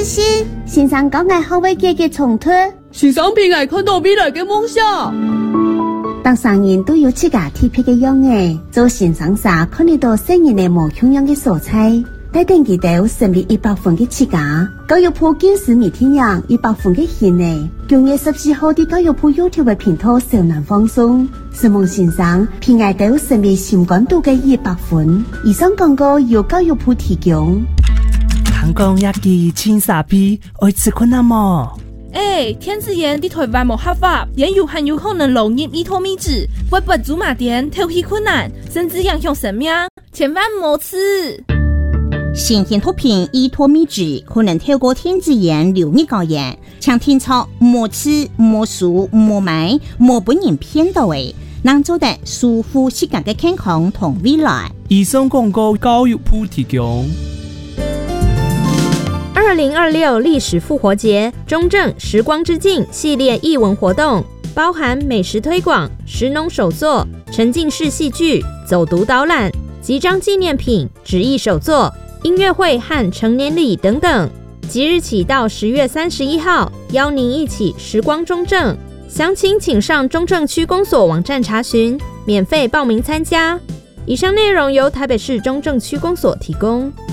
自信，欣赏高爱好为姐姐重推， 欣赏平爱看到未来的梦想。 当商人都有自家特别的样诶，做欣赏时看得到生人的无穷样的素材，带定记得身边100分的自家。教育部今时每天样100分的现诶，9月14號的教育部 YouTube 的頻道上南放送，希望欣賞平愛到身邊情感度的100分。以上廣告由教育部提供。 香港一記青沙皮，愛吃困難麼？ 天子鹽啲台灣冇合法，也有很有可能流入依托米脂，會不足馬點頭皮困難，甚至影響生命，千萬莫吃。 新型毒品依托米脂可能透過天子鹽流入高鹽，請聽錯莫吃、莫數、莫買、莫本人騙到嘅，能做得舒服自家嘅健康同未來。 以上廣告教育部提供。 2026歷史復活節中正時光之境系列藝文活動，包含美食推廣、食農手作、沉浸式戲劇、走讀導覽、集章紀念品、紙藝手作、音樂會和成年禮等等。即日起到10月31號，邀您一起時光中正。詳情請上中正區公所網站查詢，免費報名參加。以上內容由台北市中正區公所提供。